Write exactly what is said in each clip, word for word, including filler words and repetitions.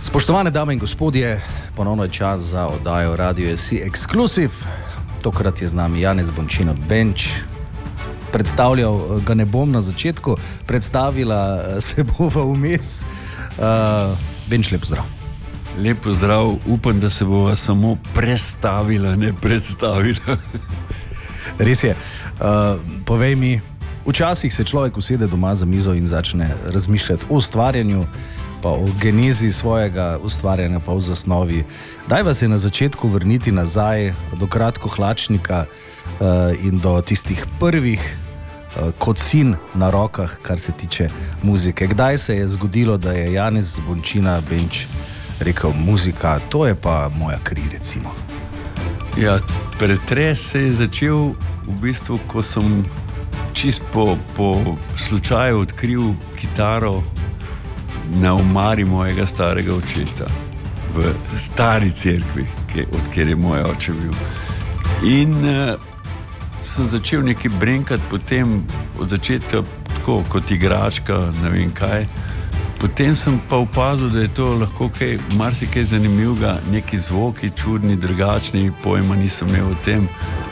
Spoštovane dame in gospodje, ponovno je čas za oddajo Radio S C Exclusive. Tokrat je z nami Janez Bončina Benč. Predstavljal ga ne bom na začetku, predstavila se bova vmes. Uh, Benč, lep pozdrav. Lep pozdrav, upam, da se bova samo prestavila, ne predstavila. Res je. Uh, povej mi, včasih se človek usede doma za mizo in začne razmišljati o ustvarjanju, pa o genezi svojega ustvarjanja, pa o zasnovi. Daj vas je na začetku vrniti nazaj do Kratko Hlačnika uh, in do tistih prvih uh, kocin na rokah, kar se tiče muzike. Kdaj se je zgodilo, da je Janez Bončina Benč rekel, muzika, to je pa moja kri, recimo? Ja, pretres se je začel v bistvu, ko sem čist po, po slučaju odkril kitaro na omari mojega starega očeta v stari cerkvi, od kjer je moj oče bil. In uh, sem začel nekaj brenkati potem od začetka tako kot igračka, ne vem kaj. Potem sem pa opazil, da je to lahko kaj, marsikaj zanimivega, neki zvoki, čudni, drugačni, pojma nisem imel o tem.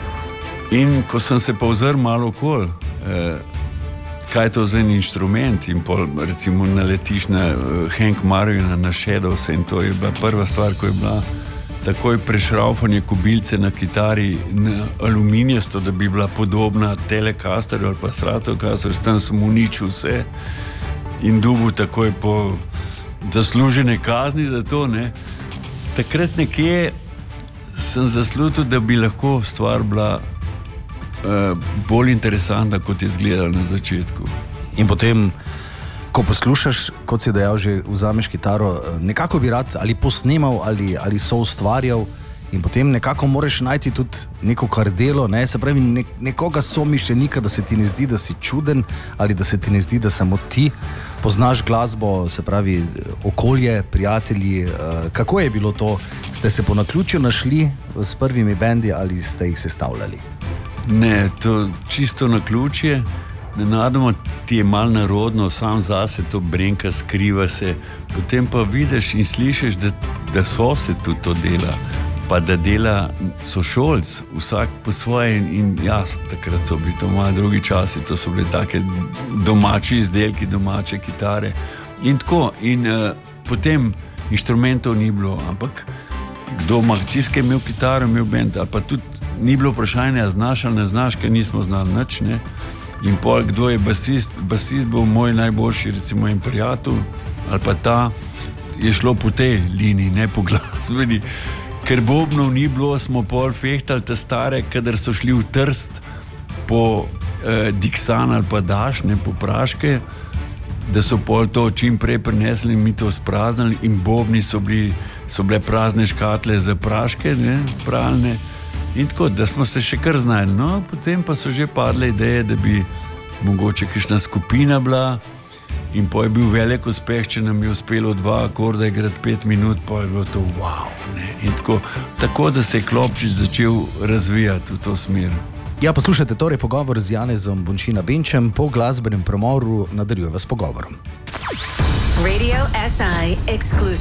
In ko sem se pa ozrl malo okoli, eh, kaj je to za en inštrument, in pol recimo naletiš na uh, Hank Marvina, na Shadows, in to je bila prva stvar, ko je bila takoj prešraufanje kobilce na kitari na aluminijasto, da bi bila podobna Telecasterju ali pa Stratocasterju, s tem sem uničil vse in dobil takoj po zaslužene kazni za to, ne. Takrat nekje sem zaslutil, da bi lahko stvar bila uh, bolj interesantna, kot je izgledala na začetku. In potem, ko poslušaš, kot si dejal, že vzameš kitaro, nekako bi rad ali posnemal ali, ali soustvarjal, in potem nekako moraš najti tudi neko kardelo, ne? Se pravi, ne, nekoga somišljenika, da se ti ne zdi, da si čuden, ali da se ti ne zdi, da samo ti poznaš glasbo, se pravi okolje, prijatelji. Kako je bilo to? Ste se po naključju našli s prvimi bendi ali ste jih sestavljali? Ne, to čisto naključje. Nenadoma ti je malo narodno, sam zase to brenka, skriva se, potem pa vidiš in slišiš, da, da so se tudi to dela, pa da dela sošolc, vsak po svoje. In, in jaz, takrat so bili to malo drugi časi, to so bili take domači izdelki, domače kitare in tako. In uh, potem inštrumentov ni bilo, ampak kdo ima, tiskaj imel kitaro, imel bend, ali pa tudi ni bilo vprašanja, znaš ali ne znaš, ker nismo znali nič, ne. In pol, kdo je basist, basist bil moj najboljši, recimo en prijatelj, ali pa ta, je šlo po tej liniji, ne po glasbeni. Ker bobnov ni bilo, smo pol fehtali te stare, kadar so šli v Trst po eh, Diksan ali pa Daš, ne, po praške, da so pol to čim prej prinesli in mi to spraznili, in bobni so, bili, so bile prazne škatle za praške, ne, pralne. In tako, da smo se še kar znali. No, potem pa so že padle ideje, da bi mogoče kakšna skupina bila, in po je bil velik uspeh, če nam je uspelo dva akorda igrati pet minut, po je bilo to wow, ne. In tako, tako da se je klopčič začel razvijati v to smer. Ja, poslušajte torej pogovor z Janezom Bončina Benčem, po glasbenem premoru nadaljujeva s pogovorom. Radio S I Exclusive.